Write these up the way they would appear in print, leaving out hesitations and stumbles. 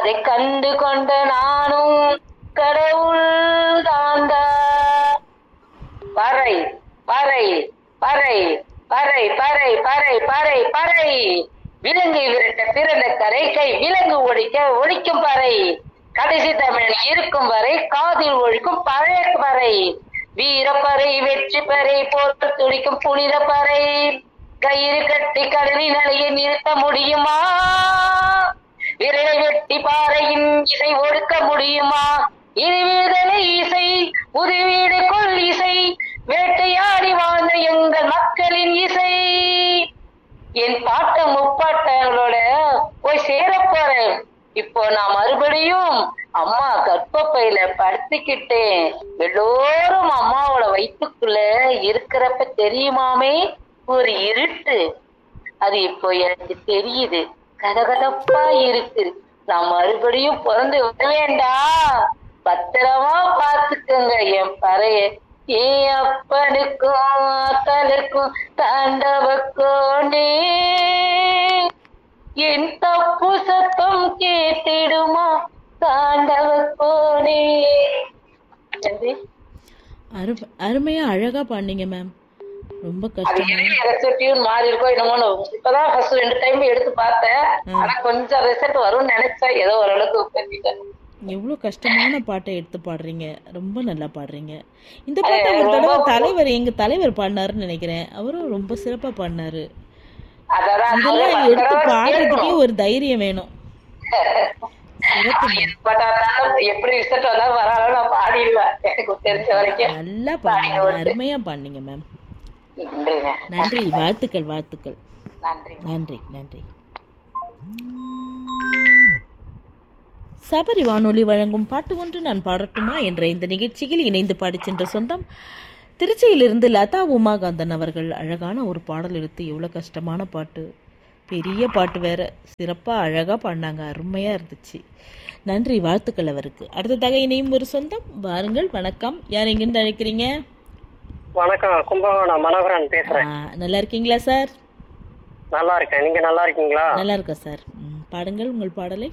அதை கண்டு கொண்ட நானும் கடவுள் தாண்டா. பறை பறை பறை பறை பறை பறை பறை பறை விலங்கு விரட்ட பிறந்த கரை கை விலங்கு ஒழிக்க ஒழிக்கும் பறை கடைசி தமிழன் இருக்கும் வரை காதில் ஒழிக்கும் பழைய பறை வீரப்பறை வெற்றி பறை போட்டு துடிக்கும் புனித பறை கயிறு கட்டி கடலின் அலையை நிறுத்த முடியுமா? விரலை வெட்டி பாறையின் இசை ஒடுக்க முடியுமா? இருவிதலை இசை உதவீடு கொள் இசை வேட்டையாடி வாழ்ந்த எங்கள் மக்களின் இசை. என் பாட்ட முப்பாட்டங்களோட போய் சேர போறேன். இப்போ நான் மறுபடியும் அம்மா கர்ப்பப்பையில படுத்திக்கிட்டேன். எல்லோரும் அம்மாவோட வயிற்றுக்குள்ள இருக்கிறப்ப தெரியுமாமே ஒரு இருட்டு. அது இப்போ எனக்கு தெரியுது, கதகதப்பா இருக்கு. நான் மறுபடியும் பிறந்து வரவேண்டா. பத்திரமா பாத்துக்கங்க என் பறைய. ஏன் அப்பனுக்கும் அக்கலுக்கும் தாண்டவ கோணே என் தப்பு சத்தம் கேட்டிடுமா தாண்டவ கோணே. அருமையா அழகா பாடினீங்க மேம். ரொம்ப கஷ்டம். மாறி இருக்கும் என்னமோ. இப்பதான் ஃபர்ஸ்ட் 2 டைம் எடுத்து பார்த்தேன். ஆனா கொஞ்சம் ரிசல்ட் வரும்னு நினைச்சேன். ஏதோ ஓரளவுக்கு பேசிட்டேன். எவ்வளோ கஷ்டமான பாட்டை எடுத்து பாடுறீங்க. ரொம்ப நல்லா பாடுறீங்க. இந்த பாட்டை ஒரு தடவை எங்க தலைவர் பாடினாருன்னு நினைக்கிறேன். அவரும் ரொம்ப சிறப்பா பாடினாரு. இதெல்லாம் எடுத்து பாடுறதுக்கே ஒரு தைரியம் வேணும். எப்படி ரிசல்ட் வந்தாலும் வராலும் நான் பாடிடுவேன். எனக்கு தெரிஞ்ச வரைக்கும் நல்லா பாடுங்க. அருமையா பாடுனீங்க மேம். நன்றி. வாழ்த்துக்கள் வாழ்த்துக்கள். நன்றி நன்றி. சபரி வானொலி வழங்கும் பாட்டு ஒன்று நான் பாடட்டுமா என்ற இந்த நிகழ்ச்சியில் இணைந்து பாடிச் சென்ற சொந்தம் திருச்சியிலிருந்து லதா உமாகாந்தன் அவர்கள் அழகான ஒரு பாடல் எடுத்து, எவ்வளோ கஷ்டமான பாட்டு, பெரிய பாட்டு வேற, சிறப்பாக அழகாக பாடினாங்க. அருமையாக இருந்துச்சு. நன்றி, வாழ்த்துக்கள் அவருக்கு. அடுத்ததாக இணையும் ஒரு சொந்தம். வாருங்கள். வணக்கம். யார் எங்கிருந்து அழைக்கிறீங்க? வணக்கம், கும்பகோணம் மனோகரன் பேசுறேன். நல்லா இருக்கீங்களா சார்? நல்லா இருக்கேன். நீங்க நல்லா இருக்கீங்களா? நல்லா இருக்கேன் சார். பாடுங்கள் உங்கள் பாடலை.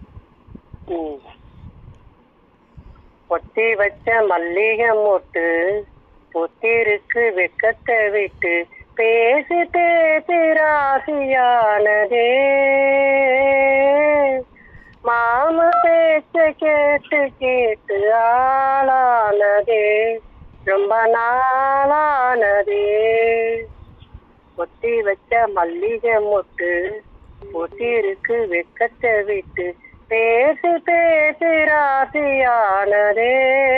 பொத்தி வச்ச மல்லிகை மொட்டு பொத்திருக்கு வெக்கத்தை விட்டு பேசி பேசி ராசியானதே மாம பேச்ச கேட்டு கேட்டு ஆளானதே ரொம்ப நாளானதே. பொத்தி வச்ச மல்லிகை மொட்டு பொத்திருக்கு வெக்கத்தை விட்டு பேசி பேசி ராசியானதே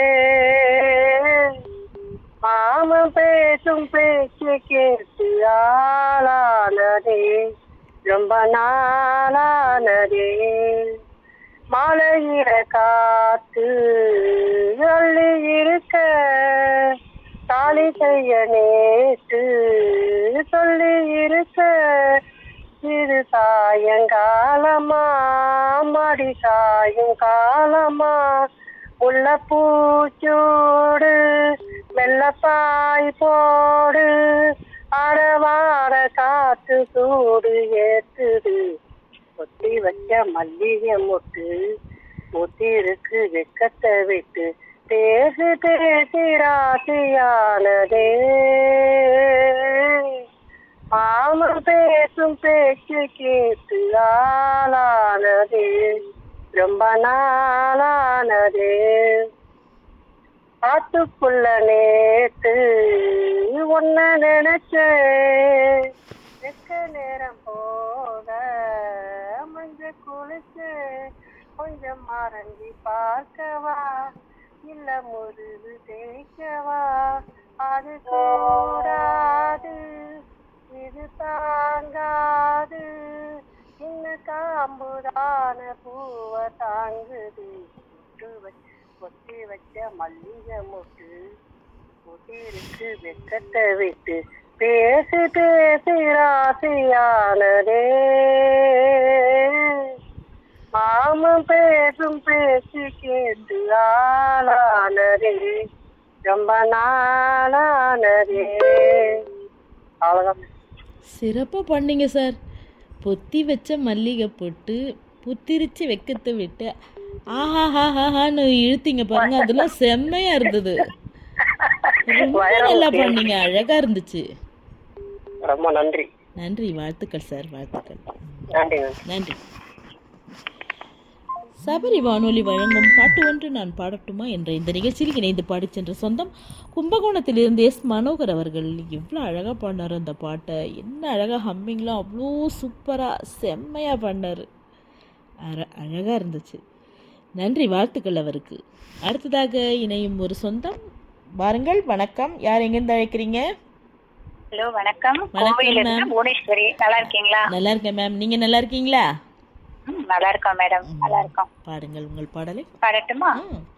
மாமன் பேசும் பேச்சு கேட்டு ஆளானதே ரொம்ப நாளானதே. மாலையில காத்து அள்ளி இருக்க தாலி செய்ய நேற்று சொல்லி இருக்க இது சாயங்காலமா மடி சாயங்காலமா உள்ள பூச்சோடு மெல்லப்பாய் போடு அறவாட காத்து சூடு ஏத்துது. பொத்தி வச்ச மல்லிகை மொட்டு பொத்திருக்கு வெக்கத்தை விட்டு பேசி பேசி ராசியானதே மாமன் பேசும் பேச்சு கேட்டு ஆளானதே ரொம்ப நாளானதே. காத்துக்குள்ள நேத்து ஒன்ன நினைச்சேன் வெக்க நேரம் போக மஞ்ச குளிச்சு கொஞ்சம் மறந்தி பார்க்கவா இல்ல முருகு தேய்க்கவா அது கூடாது இது தாங்காது இன்னும் காம்புதான பூவ தாங்குது. பொத்தி வச்ச மல்லிகை மொட்டு பொத்திருக்கு வெக்கத்தை விட்டு பேசி பேசி ராசியானதே மாமன் பேசும் பேச்சு கேட்டு ஆளானதே ரொம்ப நாளானதே. அவ்வளோதான். சிறப்பாக பண்ணீங்க சார். பொத்தி வச்ச மல்லிகை போட்டு புத்திரிச்சு வெக்கத்தை விட்டு ஆஹாஹாஹான்னு இழுத்தீங்க பாருங்க, அதெல்லாம் செம்மையா இருந்தது. ரொம்ப நல்லா பண்ணீங்க, அழகா இருந்துச்சு. ரொம்ப நன்றி. நன்றி, வாழ்த்துக்கள் சார், வாழ்த்துக்கள். நன்றி. நன்றி. சபரி வானொலி வழங்கும் பாட்டு ஒன்று நான் பாடட்டுமா என்ற இந்த நிகழ்ச்சியில் இணைந்து பாடி சென்ற சொந்தம் கும்பகோணத்திலிருந்து எஸ் மனோகர் அவர்கள். எவ்வளோ அழகாக பாடினார் அந்த பாட்டை, என்ன அழகாக ஹம்மிங்லாம் அவ்வளோ சூப்பராக செம்மையாக பாடினார். அழகாக இருந்துச்சு. நன்றி, வாழ்த்துக்கள் அவருக்கு. அடுத்ததாக இணையும் ஒரு சொந்தம், வாருங்கள். வணக்கம், யார் எங்கேருந்து அழைக்கிறீங்க? ஹலோ, வணக்கம். வணக்கம் மேம். புவனேஸ்வரி, நல்லா இருக்கீங்களா? நல்லா இருக்கேன் மேம், நீங்கள் நல்லா இருக்கீங்களா? நல்லா இருக்கோம் மேடம், நல்லா இருக்கோம். பாடுங்கள் உங்கள் பாடலை. பாடட்டுமா?